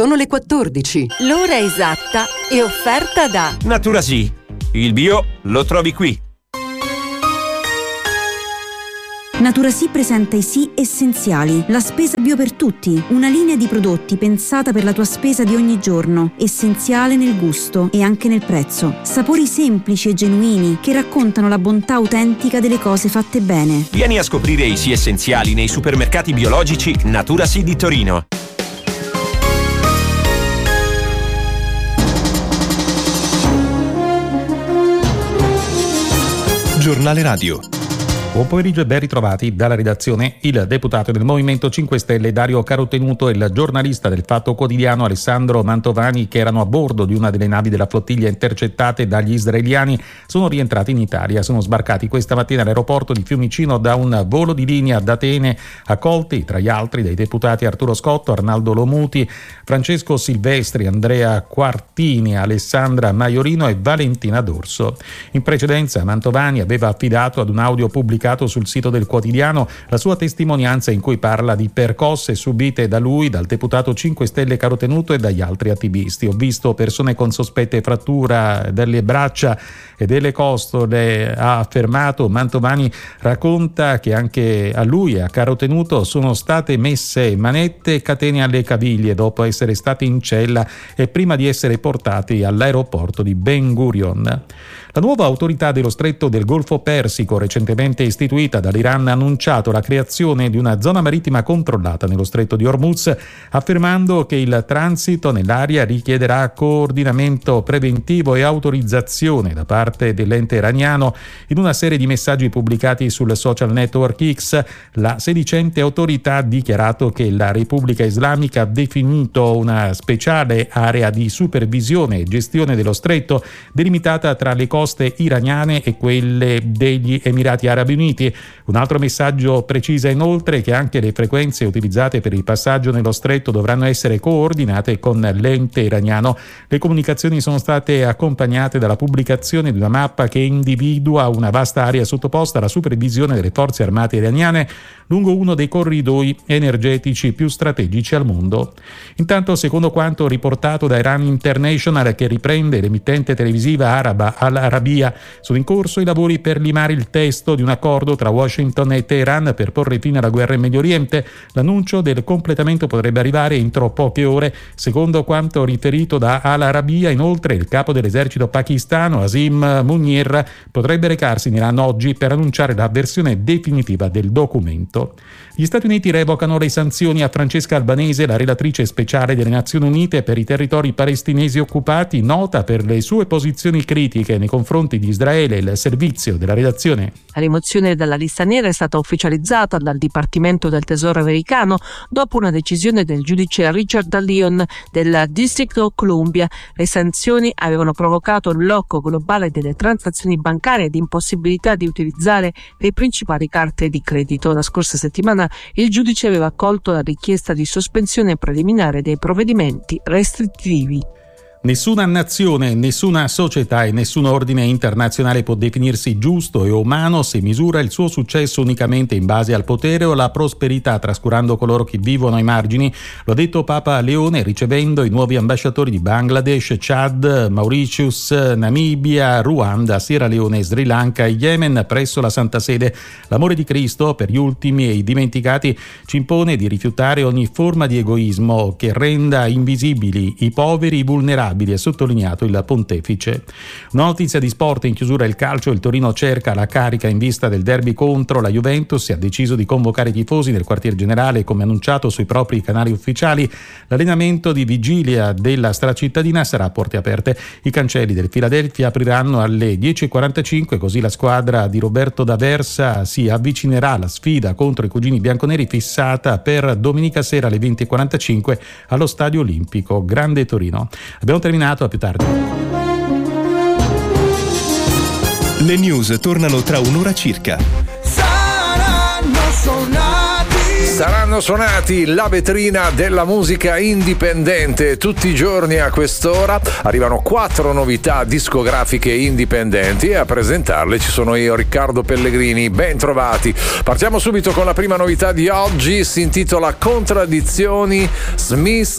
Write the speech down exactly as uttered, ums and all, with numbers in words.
Sono le quattordici. L'ora esatta è offerta da Naturasì. Il bio lo trovi qui. Naturasì presenta i Sì Essenziali, la spesa bio per tutti, una linea di prodotti pensata per la tua spesa di ogni giorno, essenziale nel gusto e anche nel prezzo. Sapori semplici e genuini che raccontano la bontà autentica delle cose fatte bene. Vieni a scoprire i Sì Essenziali nei supermercati biologici Naturasì di Torino. Giornale Radio. Buon pomeriggio e ben ritrovati dalla redazione. Il deputato del Movimento cinque Stelle Dario Carotenuto e il giornalista del Fatto Quotidiano Alessandro Mantovani, che erano a bordo di una delle navi della flottiglia intercettate dagli israeliani, sono rientrati in Italia. Sono sbarcati questa mattina all'aeroporto di Fiumicino da un volo di linea da Atene, accolti tra gli altri dai deputati Arturo Scotto, Arnaldo Lomuti, Francesco Silvestri, Andrea Quartini, Alessandra Maiorino e Valentina D'Orso. In precedenza Mantovani aveva affidato ad un audio pubblicato sul sito del quotidiano la sua testimonianza in cui parla di percosse subite da lui, dal deputato cinque Stelle Carotenuto e dagli altri attivisti. Ho visto persone con sospette frattura delle braccia e delle costole, ha affermato. Mantovani racconta che anche a lui e a Carotenuto sono state messe manette e catene alle caviglie dopo essere stati in cella e prima di essere portati all'aeroporto di Ben Gurion. La nuova autorità dello Stretto del Golfo Persico, recentemente istituita dall'Iran, ha annunciato la creazione di una zona marittima controllata nello Stretto di Hormuz, affermando che il transito nell'area richiederà coordinamento preventivo e autorizzazione da parte dell'ente iraniano. In una serie di messaggi pubblicati sul social network X, la sedicente autorità ha dichiarato che la Repubblica Islamica ha definito una speciale area di supervisione e gestione dello Stretto, delimitata tra le coste iraniane e quelle degli Emirati Arabi Uniti. Un altro messaggio precisa inoltre che anche le frequenze utilizzate per il passaggio nello stretto dovranno essere coordinate con l'ente iraniano. Le comunicazioni sono state accompagnate dalla pubblicazione di una mappa che individua una vasta area sottoposta alla supervisione delle forze armate iraniane lungo uno dei corridoi energetici più strategici al mondo. Intanto, secondo quanto riportato da Iran International, che riprende l'emittente televisiva araba Al Arabiya, sono in corso i lavori per limare il testo di un accordo tra Washington e Teheran per porre fine alla guerra in Medio Oriente. L'annuncio del completamento potrebbe arrivare entro poche ore. Secondo quanto riferito da Al Arabiya, inoltre, il capo dell'esercito pakistano Asim Munir potrebbe recarsi in Iran oggi per annunciare la versione definitiva del documento. Gli Stati Uniti revocano le sanzioni a Francesca Albanese, la relatrice speciale delle Nazioni Unite per i territori palestinesi occupati, nota per le sue posizioni critiche nei confronti di Israele. Il servizio della redazione. La rimozione dalla lista nera è stata ufficializzata dal Dipartimento del Tesoro americano dopo una decisione del giudice Richard Leon del District of Columbia. Le sanzioni avevano provocato un blocco globale delle transazioni bancarie ed impossibilità di utilizzare le principali carte di credito. La scorsa settimana il giudice aveva accolto la richiesta di sospensione preliminare dei provvedimenti restrittivi. Nessuna nazione, nessuna società e nessun ordine internazionale può definirsi giusto e umano se misura il suo successo unicamente in base al potere o alla prosperità, trascurando coloro che vivono ai margini. Lo ha detto Papa Leone ricevendo i nuovi ambasciatori di Bangladesh, Chad, Mauritius, Namibia, Ruanda, Sierra Leone, Sri Lanka e Yemen presso la Santa Sede. L'amore di Cristo per gli ultimi e i dimenticati ci impone di rifiutare ogni forma di egoismo che renda invisibili i poveri, i vulnerabili, ha sottolineato il pontefice. Una notizia di sport in chiusura: il calcio. Il Torino cerca la carica in vista del derby contro la Juventus e ha deciso di convocare i tifosi nel quartier generale, come annunciato sui propri canali ufficiali. L'allenamento di vigilia della stracittadina sarà a porte aperte. I cancelli del Philadelphia apriranno alle dieci e quarantacinque, così la squadra di Roberto D'Aversa si avvicinerà alla sfida contro i cugini bianconeri, fissata per domenica sera alle venti e quarantacinque allo Stadio Olimpico Grande Torino. Abbiamo terminato, a più tardi. Le news tornano tra un'ora circa. Saranno suonati. Saranno suonati, la vetrina della musica indipendente. Tutti i giorni a quest'ora arrivano quattro novità discografiche indipendenti e a presentarle ci sono io, Riccardo Pellegrini. Ben trovati. Partiamo subito con la prima novità di oggi, si intitola Contraddizioni, Smith